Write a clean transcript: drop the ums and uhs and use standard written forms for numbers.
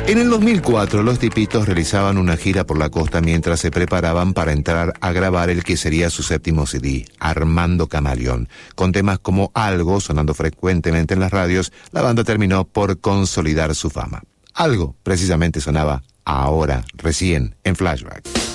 En el 2004, los Tipitos realizaban una gira por la costa mientras se preparaban para entrar a grabar el que sería su séptimo CD, Armando Camaleón. Con temas como Algo, sonando frecuentemente en las radios, la banda terminó por consolidar su fama. Algo, precisamente, sonaba ahora, recién, en Flashback.